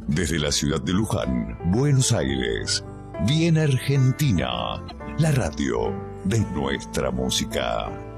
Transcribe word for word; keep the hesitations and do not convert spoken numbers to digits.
Desde la ciudad de Luján, Buenos Aires, Viene Argentina, la radio de nuestra música.